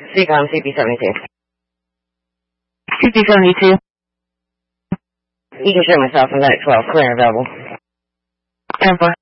CCOM CP-72. CP-72. You can show myself in that 12. Clear available. 10-4.